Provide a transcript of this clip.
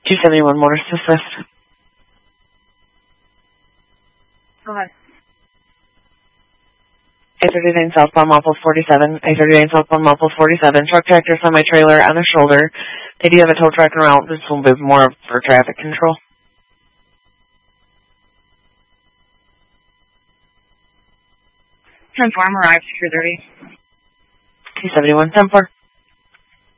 271 Motor Assist. Go ahead. 839 southbound Maples 47. 839 southbound Maples 47. Truck tractor semi-trailer on the shoulder. They do have a tow truck en route. This will be more for traffic control. Transform arrived, secure 30. 271 10-4.